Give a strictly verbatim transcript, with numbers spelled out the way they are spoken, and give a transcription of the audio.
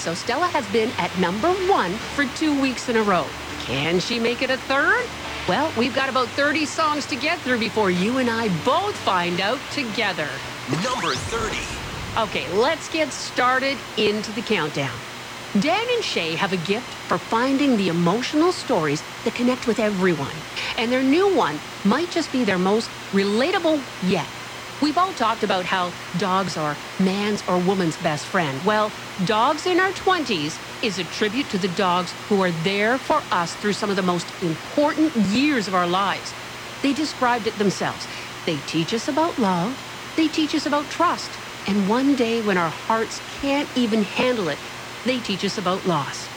So Stella has been at number one for two weeks in a row. Can she make it a third? Well, we've got about thirty songs to get through before you and I both find out together. Number thirty. Okay, let's get started into the countdown. Dan and Shay have a gift for finding the emotional stories that connect with everyone. And their new one might just be their most relatable yet. We've all talked about how dogs are man's or woman's best friend. Well, Dogs in Our twenties is a tribute to the dogs who are there for us through some of the most important years of our lives. They described it themselves. They teach us about love. They teach us about trust. And one day when our hearts can't even handle it, they teach us about loss.